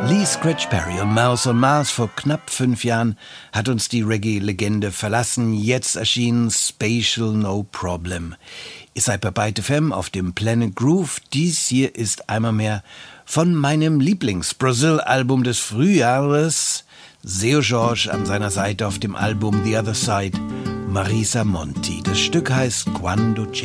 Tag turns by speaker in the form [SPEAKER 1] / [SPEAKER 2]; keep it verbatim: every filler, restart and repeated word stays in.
[SPEAKER 1] Lee Scratch Perry und Mouse on Mars vor knapp fünf Jahren hat uns die Reggae-Legende verlassen. Jetzt erschien Spatial No Problem. Ihr seid bei Byte F M auf dem Planet Groove. Dies hier ist einmal mehr von meinem Lieblings-Brazil-Album des Frühjahres. Seu Jorge an seiner Seite auf dem Album The Other Side, Marisa Monti. Das Stück heißt Quando C'è.